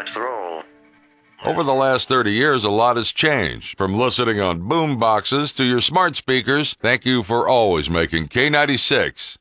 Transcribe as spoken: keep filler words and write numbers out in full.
Let's roll. Over the last thirty years, a lot has changed. From listening on boom boxes to your smart speakers, thank you for always making K ninety-six